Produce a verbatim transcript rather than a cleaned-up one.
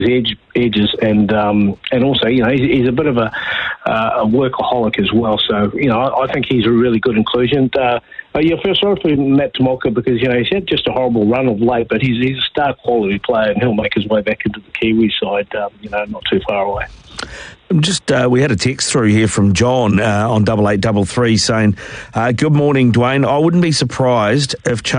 edge, edges, and um, and also, you know, he's, he's a bit of a, uh, a workaholic as well. So, you know, I, I think he's a really good inclusion. Uh, uh, yeah, I feel sorry for Matt Tomoko because, you know, he's had just a horrible run of late, but he's, he's a star quality player, and he'll make his way back into the Kiwi side, um, you know, not too far away. Just, uh, we had a text through here from John uh, on double eight double three saying, uh, "Good morning, Dwayne. I wouldn't be surprised if."